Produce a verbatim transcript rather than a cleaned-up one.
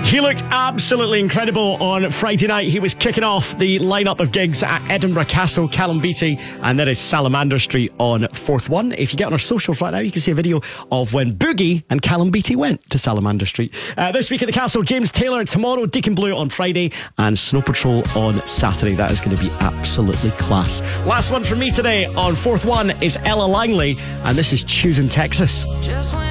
He looked absolutely incredible on Friday night. He was kicking off the lineup of gigs at Edinburgh Castle, Callum Beattie, and there is Salamander Street on Fourth One. If you get on our socials right now, you can see a video of when Boogie and Callum Beattie went to Salamander Street. Uh, this week at the Castle, James Taylor tomorrow, Deacon Blue on Friday, and Snow Patrol on Saturday. That is going to be absolutely class. Last one from me today on Fourth One is Ella Langley, and this is Choosing Texas. Just